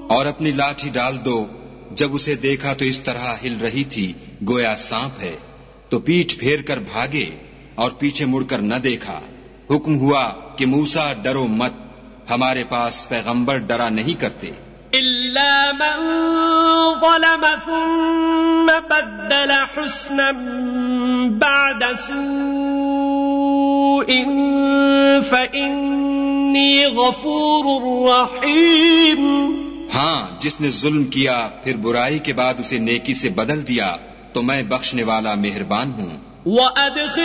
और अपनी लाठी डाल दो, जब उसे देखा तो इस तरह हिल रही थी गोया सांप है, तो पीठ फेर कर भागे और पीछे मुड़कर न देखा। हुक्म हुआ कि मूसा डरो मत, हमारे पास पैगंबर डरा नहीं करते। इल्ला मन ज़लम सुम्मा बद्दल हुस्नन बअद सूइन फ़इन्नी गफ़ूरुर रहीम। हाँ, जिसने जुल्म किया फिर बुराई के बाद उसे नेकी से बदल दिया तो मैं बख्शने वाला मेहरबान हूँ।